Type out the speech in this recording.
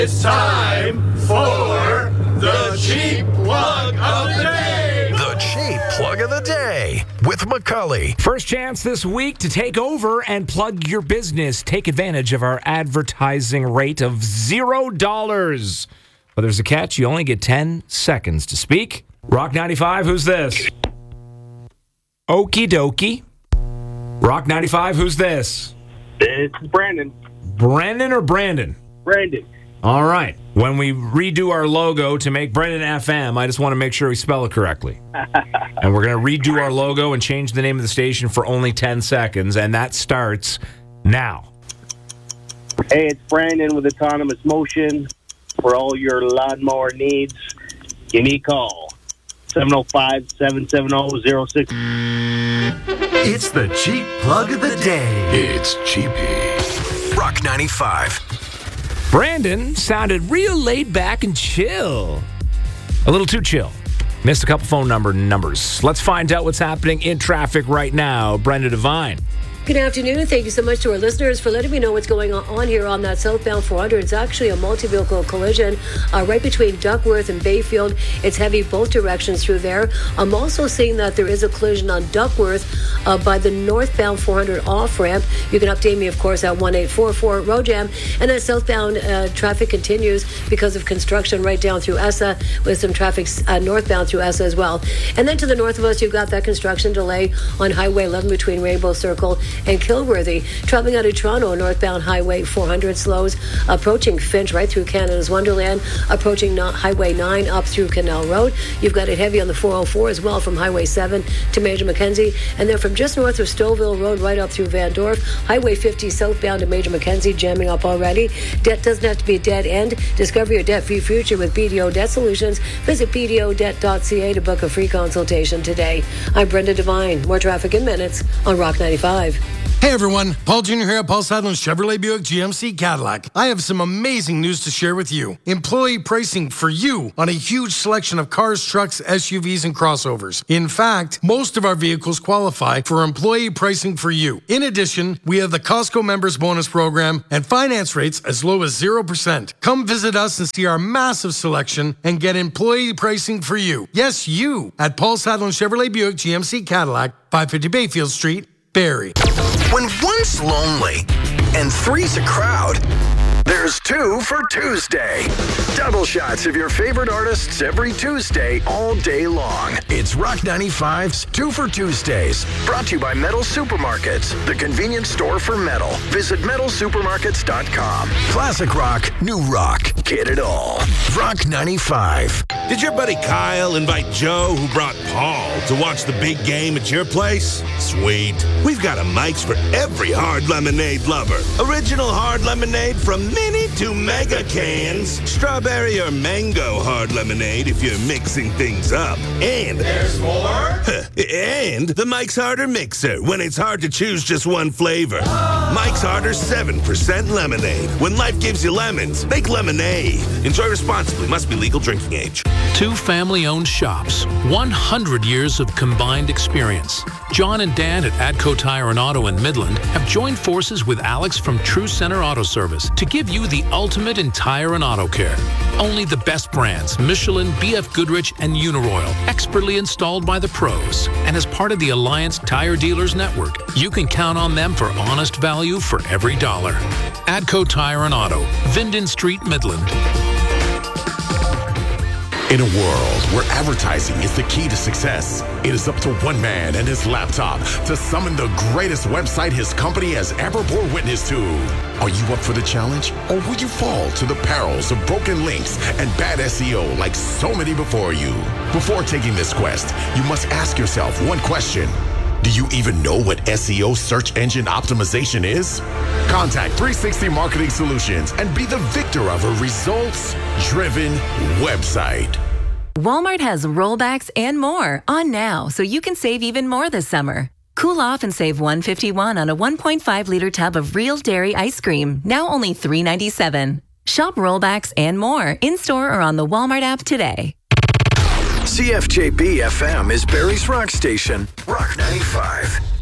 It's time for the Cheap Plug of the Day. The Cheap Plug of the Day with McCully. First chance this week to take over and plug your business. Take advantage of our advertising rate of $0. But there's a catch. You only get 10 seconds to speak. Rock 95, who's this? Okie dokie. Rock 95, who's this? It's Brandon. Brandon or Brandon? Brandon. All right. When we redo our logo to make Brendan FM, I just want to make sure we spell it correctly. And we're going to redo our logo and change the name of the station for only 10 seconds, and that starts now. Hey, it's Brandon with Autonomous Motion. For all your lawnmower needs, give me a call. 705-770-06. It's the Cheap Plug of the Day. It's Cheapy. Rock 95. Brandon sounded real laid back and chill. A little too chill. Missed a couple phone numbers. Let's find out what's happening in traffic right now. Brenda Devine. Good afternoon. Thank you so much to our listeners for letting me know what's going on here on that southbound 400. It's actually a multi-vehicle collision right between Duckworth and Bayfield. It's heavy both directions through there. I'm also seeing that there is a collision on Duckworth by the northbound 400 off-ramp. You can update me, of course, at 1844 road jam. And then southbound traffic continues because of construction right down through ESSA with some traffic northbound through ESSA as well. And then to the north of us, you've got that construction delay on Highway 11 between Rainbow Circle and Kilworthy. Traveling out of Toronto, northbound Highway 400 slows, approaching Finch right through Canada's Wonderland, approaching Highway 9 up through Canal Road. You've got it heavy on the 404 as well from Highway 7 to Major Mackenzie, and then from just north of Stouffville Road right up through Van Dorp, Highway 50 southbound to Major Mackenzie, jamming up already. Debt doesn't have to be a dead end. Discover your debt-free future with BDO Debt Solutions. Visit bdodebt.ca to book a free consultation today. I'm Brenda Devine. More traffic in minutes on Rock 95. Hey everyone, Paul Jr. here at Paul Sadler Chevrolet Buick GMC Cadillac. I have some amazing news to share with you. Employee pricing for you on a huge selection of cars, trucks, SUVs, and crossovers. In fact, most of our vehicles qualify for employee pricing for you. In addition, we have the Costco Members Bonus Program and finance rates as low as 0%. Come visit us and see our massive selection and get employee pricing for you. Yes, you at Paul Sadler Chevrolet Buick GMC Cadillac, 550 Bayfield Street, Barrie. When one's lonely and three's a crowd, there's two for Tuesday. Double shots of your favorite artists every Tuesday, all day long. It's Rock 95's Two for Tuesdays. Brought to you by Metal Supermarkets, the convenience store for metal. Visit metalsupermarkets.com. Classic rock, new rock, get it all. Rock 95. Did your buddy Kyle invite Joe, who brought Paul, to watch the big game at your place? Sweet. We've got a Mike's for every hard lemonade lover. Original hard lemonade from mini to mega cans. Strawberry or mango hard lemonade if you're mixing things up. And there's more? And the Mike's Harder Mixer when it's hard to choose just one flavor. Mike's Harder 7% lemonade. When life gives you lemons, make lemonade. Enjoy responsibly. Must be legal drinking age. Two family-owned shops, 100 years of combined experience. John and Dan at Adco Tire and Auto in Midland have joined forces with Alex from True Center Auto Service to give you the ultimate in tire and auto care. Only the best brands, Michelin, BF Goodrich, and Uniroyal, expertly installed by the pros. And as part of the Alliance Tire Dealers Network, you can count on them for honest value for every dollar. Adco Tire and Auto, Vinden Street, Midland. In a world where advertising is the key to success, it is up to one man and his laptop to summon the greatest website his company has ever bore witness to. Are you up for the challenge, or will you fall to the perils of broken links and bad SEO like so many before you? Before taking this quest, you must ask yourself one question. Do you even know what SEO search engine optimization is? Contact 360 Marketing Solutions and be the victor of a results-driven website. Walmart has rollbacks and more on now, so you can save even more this summer. Cool off and save $151 on a 1.5-liter tub of real dairy ice cream, now only $3.97. Shop rollbacks and more in-store or on the Walmart app today. CFJB FM is Barrie's rock station, Rock 95.